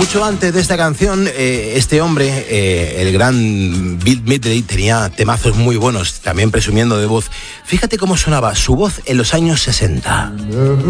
Mucho antes de esta canción, este hombre, el gran Bill Medley, tenía temazos muy buenos, también presumiendo de voz. Fíjate cómo sonaba su voz en los años 60.